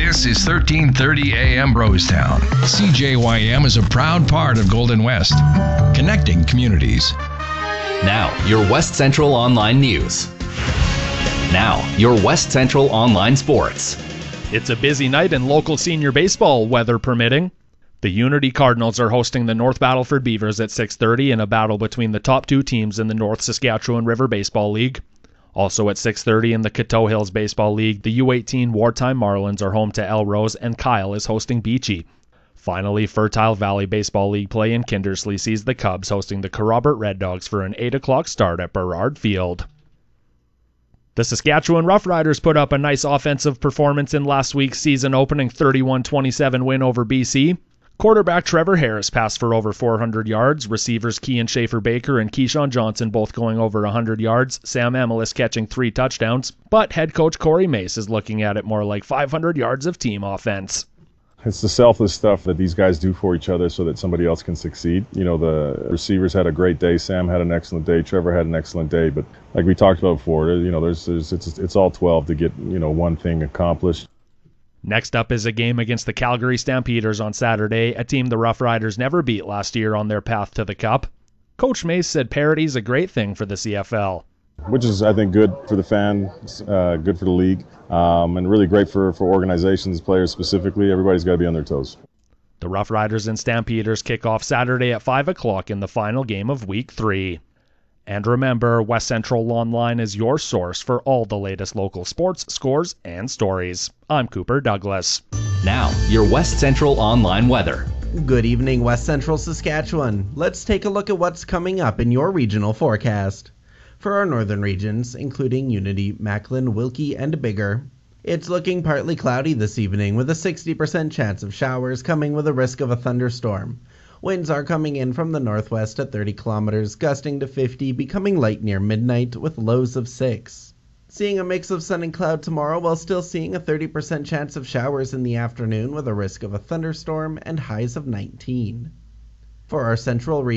This is 1330 AM Brostown. CJYM is a proud part of Golden West, connecting communities. Now, your West Central Online News. Now, your West Central Online Sports. It's a busy night in local senior baseball, weather permitting. The Unity Cardinals are hosting the North Battleford Beavers at 6:30 in a battle between the top two teams in the North Saskatchewan River Baseball League. Also at 6:30 in the Coteau Hills Baseball League, the U18 Wartime Marlins are home to Elrose and Kyle is hosting Beachy. Finally, Fertile Valley Baseball League play in Kindersley sees the Cubs hosting the Kerrobert Red Dogs for an 8 o'clock start at Burrard Field. The Saskatchewan Roughriders put up a nice offensive performance in last week's season-opening 31-27 win over BC. Quarterback Trevor Harris passed for over 400 yards, receivers Kean Schaefer-Baker and Keyshawn Johnson both going over 100 yards, Sam Amelis catching 3 touchdowns, but head coach Corey Mace is looking at it more like 500 yards of team offense. It's the selfless stuff that these guys do for each other so that somebody else can succeed. You know, the receivers had a great day, Sam had an excellent day, Trevor had an excellent day, but like we talked about before, you know, it's all 12 to get, you know, one thing accomplished. Next up is a game against the Calgary Stampeders on Saturday, a team the Rough Riders never beat last year on their path to the Cup. Coach Mace said parity's a great thing for the CFL. Which is, I think, good for the fans, good for the league, and really great for organizations, players specifically. Everybody's got to be on their toes. The Rough Riders and Stampeders kick off Saturday at 5 o'clock in the final game of Week 3. And remember, West Central Online is your source for all the latest local sports, scores, and stories. I'm Cooper Douglas. Now, your West Central Online weather. Good evening, West Central Saskatchewan. Let's take a look at what's coming up in your regional forecast. For our northern regions, including Unity, Macklin, Wilkie, and Biggar, it's looking partly cloudy this evening with a 60% chance of showers coming with a risk of a thunderstorm. Winds are coming in from the northwest at 30 kilometers, gusting to 50, becoming light near midnight with lows of 6. Seeing a mix of sun and cloud tomorrow while still seeing a 30% chance of showers in the afternoon with a risk of a thunderstorm and highs of 19. For our central region,